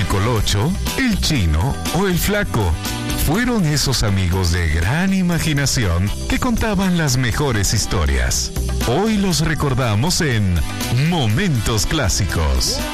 Colocho, el Chino o el Flaco fueron esos amigos de gran imaginación que contaban las mejores historias. Hoy los recordamos en Momentos Clásicos.